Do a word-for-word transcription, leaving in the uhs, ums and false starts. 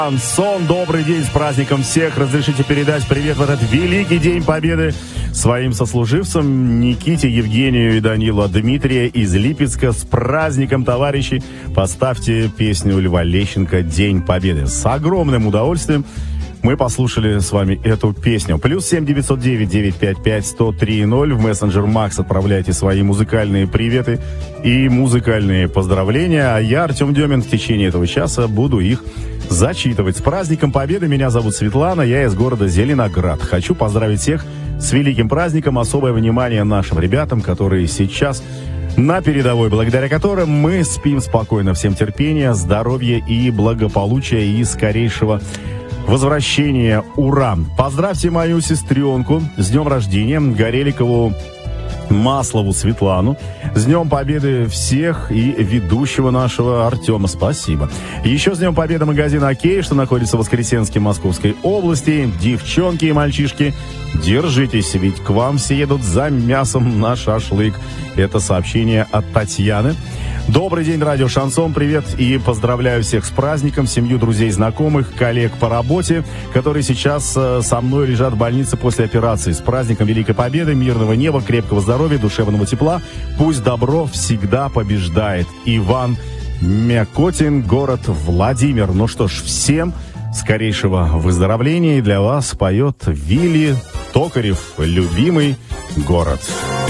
Шансон, добрый день, с праздником всех. Разрешите передать привет в этот великий День Победы своим сослуживцам Никите, Евгению и Данилу, Дмитрия из Липецка. С праздником, товарищи! Поставьте песню Льва Лещенко «День Победы». С огромным удовольствием мы послушали с вами эту песню. Плюс семь девятьсот девять девятьсот пятьдесят пять сто три ноль. В мессенджер Макс отправляйте свои музыкальные приветы и музыкальные поздравления. А я, Артем Демин, в течение этого часа буду их зачитывать. С праздником Победы! Меня зовут Светлана, я из города Зеленоград. Хочу поздравить всех с великим праздником. Особое внимание нашим ребятам, которые сейчас на передовой, благодаря которым мы спим спокойно. Всем терпения, здоровья и благополучия и скорейшего возвращения. Ура! Поздравьте мою сестренку с днем рождения, Гореликову Маслову Светлану. С Днем Победы всех и ведущего нашего Артема. Спасибо. Еще с Днем Победы магазин «Окей», что находится в Воскресенске Московской области. Девчонки и мальчишки, держитесь, ведь к вам все едут за мясом на шашлык. Это сообщение от Татьяны. Добрый день, радио Шансон, привет и поздравляю всех с праздником, семью, друзей, знакомых, коллег по работе, которые сейчас э, со мной лежат в больнице после операции. С праздником Великой Победы, мирного неба, крепкого здоровья, душевного тепла. Пусть добро всегда побеждает. Иван Мякотин, город Владимир. Ну что ж, всем скорейшего выздоровления. И для вас поет Вилли Токарев, любимый город.